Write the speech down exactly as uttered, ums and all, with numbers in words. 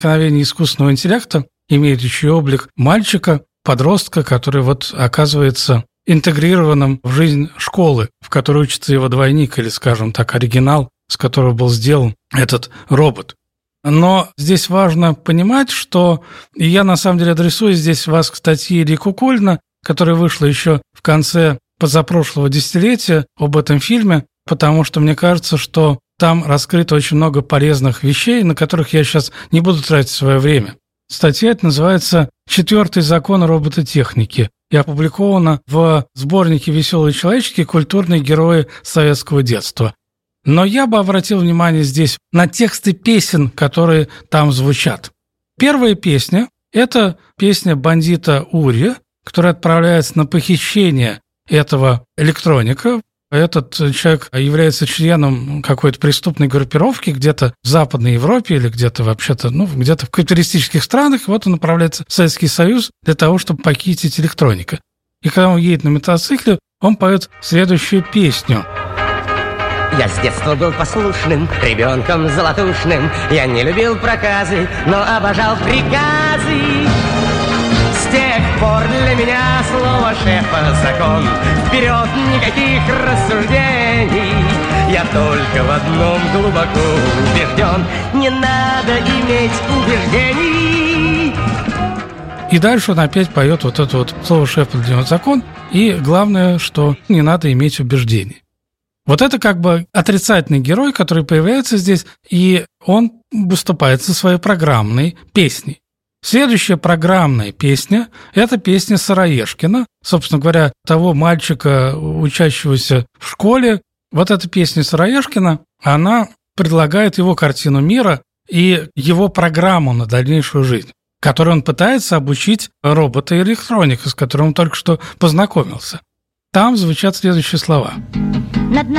проникновение искусственного интеллекта имеет еще и облик мальчика, подростка, который вот оказывается интегрированным в жизнь школы, в которой учится его двойник или, скажем так, оригинал, с которого был сделан этот робот. Но здесь важно понимать, что... И я, на самом деле, адресую здесь вас к статье Рико Кульна, которая вышла еще в конце позапрошлого десятилетия об этом фильме, потому что мне кажется, что там раскрыто очень много полезных вещей, на которых я сейчас не буду тратить свое время. Статья эта называется «Четвертый закон робототехники» и опубликована в сборнике «Веселые человечки. Культурные герои советского детства». Но я бы обратил внимание здесь на тексты песен, которые там звучат. Первая песня – это песня бандита Ури, который отправляется на похищение этого электроника. Этот человек является членом какой-то преступной группировки где-то в Западной Европе или где-то вообще-то, ну, где-то в капиталистических странах. Вот он направляется в Советский Союз для того, чтобы похитить электроника. И когда он едет на мотоцикле, он поет следующую песню. Я с детства был послушным, ребенком золотушным. Я не любил проказы, но обожал приказы. С тех пор для меня слово шефа закон. Вперед, никаких рассуждений. Я только в одном глубоко убежден. Не надо иметь убеждений. И дальше он опять поет вот это вот слово шефа для него закон. И главное, что не надо иметь убеждений. Вот это как бы отрицательный герой, который появляется здесь, и он выступает со своей программной песней. Следующая программная песня – это песня Сыроежкина, собственно говоря, того мальчика, учащегося в школе. Вот эта песня Сыроежкина, она предлагает его картину мира и его программу на дальнейшую жизнь, которой он пытается обучить робота и электроника, с которым он только что познакомился. Там звучат следующие слова. Над